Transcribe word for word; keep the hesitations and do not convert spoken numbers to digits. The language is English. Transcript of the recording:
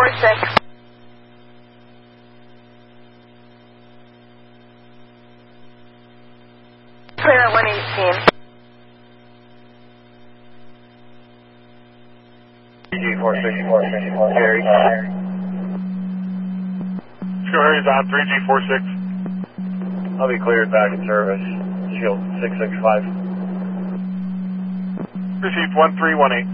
four six. Clear at one eighteen. G four six four six, Harry. Go Harry's on three G four six. I'll be cleared back in service. Shield six six five. Received one three one eight.